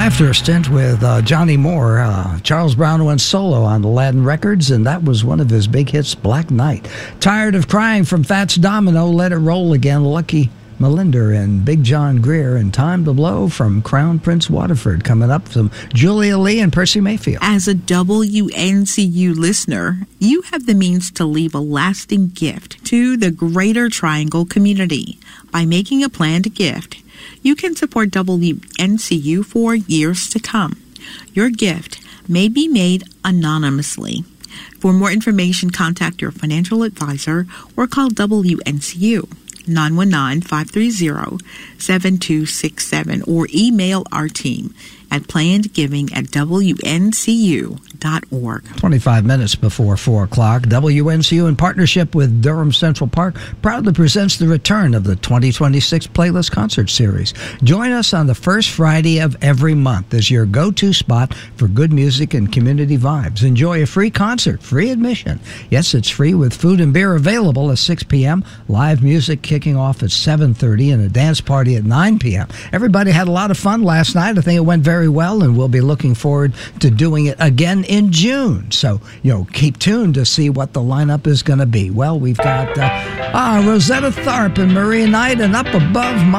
After a stint with Johnny Moore, Charles Brown went solo on Aladdin Records, and that was one of his big hits, Black Knight. Tired of Crying from Fats Domino, Let It Roll Again, Lucky Melinder and Big John Greer, and Time to Blow from Crown Prince Waterford. Coming up from Julia Lee and Percy Mayfield. As a WNCU listener, you have the means to leave a lasting gift to the Greater Triangle community. By making a planned gift, you can support WNCU for years to come. Your gift may be made anonymously. For more information, contact your financial advisor or call WNCU 919-530-7267 or email our team at plannedgiving@WNCU.org. 25 minutes before 4 o'clock, WNCU, in partnership with Durham Central Park, proudly presents the return of the 2026 Playlist Concert Series. Join us on the first Friday of every month as your go-to spot for good music and community vibes. Enjoy a free concert, free admission. Yes, it's free with food and beer available at 6 p.m., live music kicking off at 7:30, and a dance party at 9 p.m. Everybody had a lot of fun last night. I think it went very well, and we'll be looking forward to doing it again in June. So, keep tuned to see what the lineup is going to be. Well, we've got Rosetta Tharpe and Maria Knight, and Up Above